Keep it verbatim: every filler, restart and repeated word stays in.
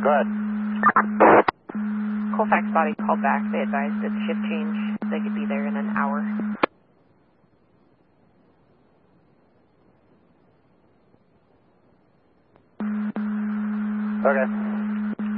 Go ahead. Colfax body called back. They advised it's shift change. They could be there in an hour. Okay.